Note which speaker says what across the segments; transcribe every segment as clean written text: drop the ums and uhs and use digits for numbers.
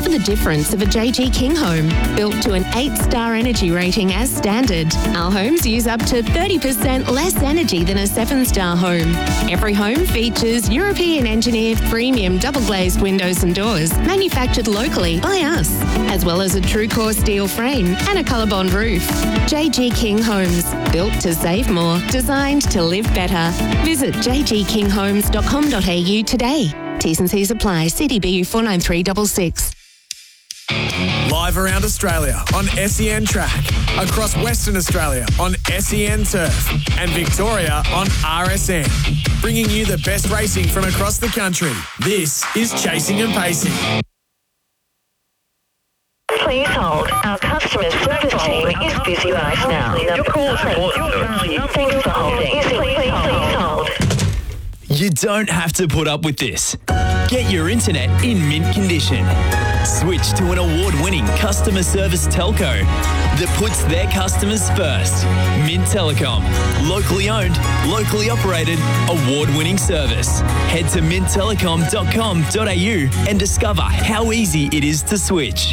Speaker 1: Discover the difference of a JG King home. Built to an 8-star energy rating as standard. Our homes use up to 30% less energy than a 7-star home. Every home features European engineered premium double glazed windows and doors, manufactured locally by us, as well as a true core steel frame and a ColourBond roof. JG King Homes, built to save more, designed to live better. Visit jgkinghomes.com.au today. T's and C's apply. CDBU 49366.
Speaker 2: Live around Australia on SEN Track, across Western Australia on SEN Turf, and Victoria on RSN. Bringing you the best racing from across the country. This is Chasing and Pacing.
Speaker 3: Please hold. Our customer service team is busy right now. Your call is important. Thanks for holding. Please hold.
Speaker 4: You don't have to put up with this. Get your internet in mint condition. Switch to an award-winning customer service telco that puts their customers first. Mint Telecom. Locally owned, locally operated, award-winning service. Head to minttelecom.com.au and discover how easy it is to switch.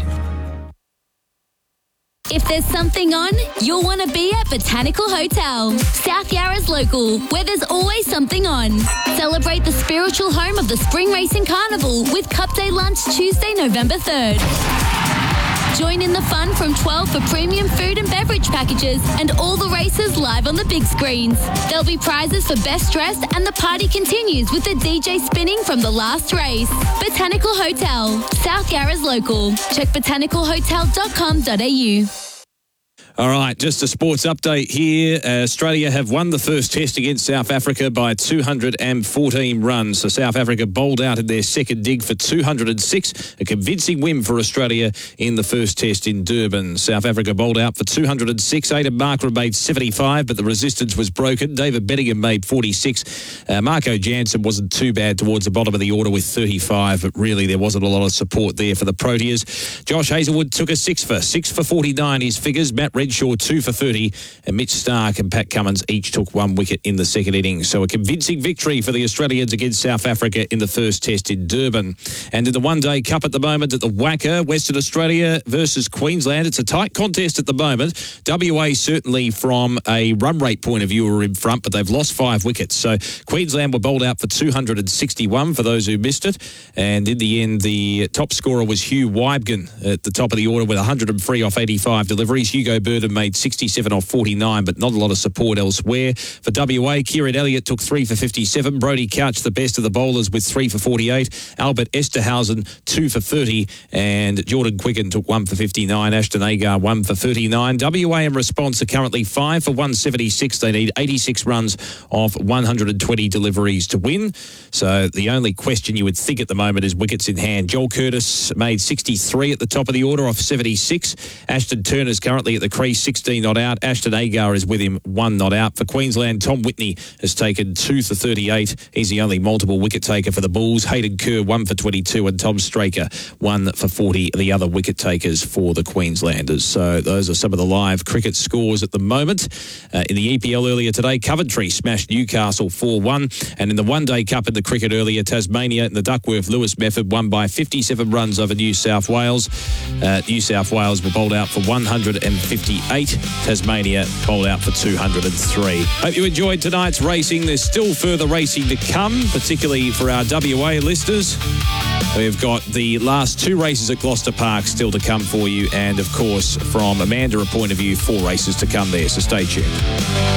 Speaker 5: If there's something on, you'll want to be at Botanical Hotel, South Yarra's local, where there's always something on. Celebrate the spiritual home of the Spring Racing Carnival with Cup Day lunch Tuesday, November 3rd. Join in the fun from 12 for premium food and beverage packages and all the races live on the big screens. There'll be prizes for best dressed and the party continues with the DJ spinning from the last race. Botanical Hotel, South Yarra's local. Check botanicalhotel.com.au.
Speaker 6: All right, just a sports update here. Australia have won the first test against South Africa by 214 runs. So South Africa bowled out in their second dig for 206, a convincing win for Australia in the first test in Durban. South Africa bowled out for 206. Aidan Markram made 75, but the resistance was broken. David Bedingham made 46. Marco Jansen wasn't too bad towards the bottom of the order with 35, but really there wasn't a lot of support there for the Proteas. Josh Hazlewood took a 6 for 49, his figures. Matt Redshaw 2 for 30, and Mitch Stark and Pat Cummins each took 1 wicket in the second innings. So a convincing victory for the Australians against South Africa in the first test in Durban. And in the One Day Cup at the moment at the WACA, Western Australia versus Queensland. It's a tight contest at the moment. WA certainly from a run rate point of view are in front, but they've lost 5 wickets. So Queensland were bowled out for 261 for those who missed it. And in the end, the top scorer was Hugh Wybgen at the top of the order with 103 off 85 deliveries. Hugo Burden made 67 off 49, but not a lot of support elsewhere. For WA, Kieran Elliott took 3 for 57. Brody Couch, the best of the bowlers, with 3 for 48. Albert Esterhausen, 2 for 30. And Jordan Quicken took 1 for 59. Ashton Agar, 1 for 39. WA in response are currently 5 for 176. They need 86 runs off 120 deliveries to win. So the only question you would think at the moment is wickets in hand. Joel Curtis made 63 at the top of the order off 76. Ashton Turner's currently at the crease, 16 not out. Ashton Agar is with him, 1 not out. For Queensland, Tom Whitney has taken 2 for 38. He's the only multiple wicket taker for the Bulls. Hayden Kerr, 1 for 22, and Tom Straker, 1 for 40, the other wicket takers for the Queenslanders. So those are some of the live cricket scores at the moment. In the EPL earlier today, Coventry smashed Newcastle 4-1. And in the One Day Cup in the cricket earlier, Tasmania in the Duckworth-Lewis method won by 57 runs over New South Wales. New South Wales were bowled out for 158. Tasmania bowled out for 203. Hope you enjoyed tonight's racing. There's still further racing to come, particularly for our WA listeners. We've got the last 2 races at Gloucester Park still to come for you, and of course from a Mandurah point of view, 4 races to come there, so stay tuned.